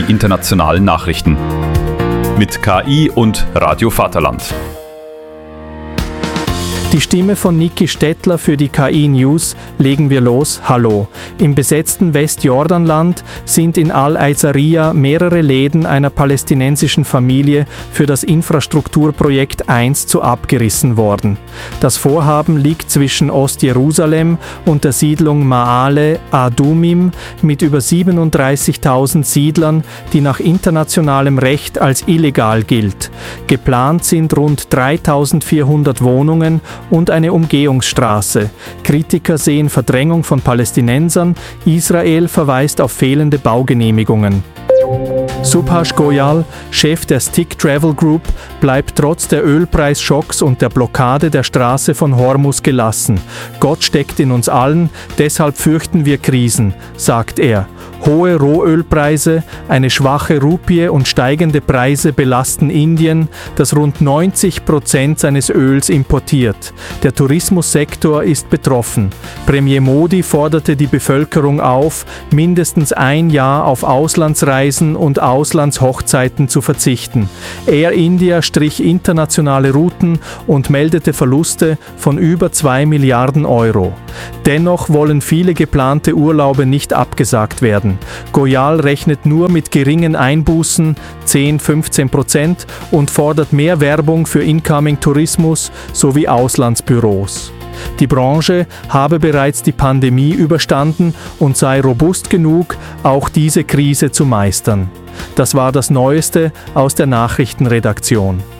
internationalen Nachrichten. Mit KI und Radio Vaterland. Die Stimme von Niki Stettler für die KI News. Legen wir los. Hallo. Im besetzten Westjordanland sind in Al-Aizariya mehrere Läden einer palästinensischen Familie für das Infrastrukturprojekt 1 zu abgerissen worden. Das Vorhaben liegt zwischen Ostjerusalem und der Siedlung Ma'ale Adumim mit über 37.000 Siedlern, die nach internationalem Recht als illegal gilt. Geplant sind rund 3.400 Wohnungen und eine Umgehungsstraße. Kritiker sehen Verdrängung von Palästinensern, Israel verweist auf fehlende Baugenehmigungen. Subhash Goyal, Chef der Stick Travel Group, bleibt trotz der Ölpreisschocks und der Blockade der Straße von Hormuz gelassen. Gott steckt in uns allen, deshalb fürchten wir Krisen, sagt er. Hohe Rohölpreise, eine schwache Rupie und steigende Preise belasten Indien, das rund 90% seines Öls importiert. Der Tourismussektor ist betroffen. Premier Modi forderte die Bevölkerung auf, mindestens ein Jahr auf Auslandsreisen und Auslandshochzeiten zu verzichten. Air India strich internationale Routen und meldete Verluste von über 2 Milliarden Euro. Dennoch wollen viele geplante Urlaube nicht abgesagt werden. Goyal rechnet nur mit geringen Einbußen, 10-15%, und fordert mehr Werbung für Incoming-Tourismus sowie Auslandsbüros. Die Branche habe bereits die Pandemie überstanden und sei robust genug, auch diese Krise zu meistern. Das war das Neueste aus der Nachrichtenredaktion.